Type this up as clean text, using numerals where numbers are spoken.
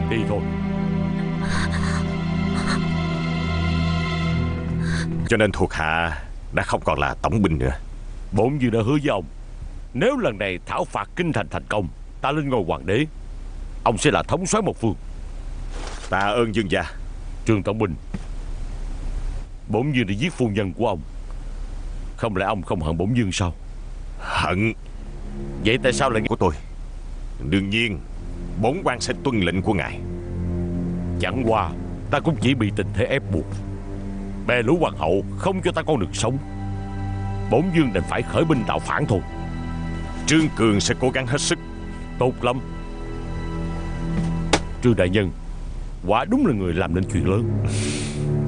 đi thôi. Cho nên thuộc hạ đã không còn là tổng binh nữa. Bổn vương đã hứa với ông, nếu lần này thảo phạt kinh thành thành công, ta lên ngôi hoàng đế, ông sẽ là thống soái một phương. Tạ ơn vương gia. Trương tổng binh, bổn vương đã giết phu nhân của ông, không lẽ ông không hận bổn vương sao? Hận. Vậy tại sao lại Của tôi, đương nhiên bổn quan sẽ tuân lệnh của ngài. Chẳng qua ta cũng chỉ bị tình thế ép buộc, bè lũ hoàng hậu không cho ta con đường sống, bổn vương đành phải khởi binh tạo phản thôi. Trương Cường sẽ cố gắng hết sức. Tốt lắm. Trương đại nhân quả đúng là người làm nên chuyện lớn.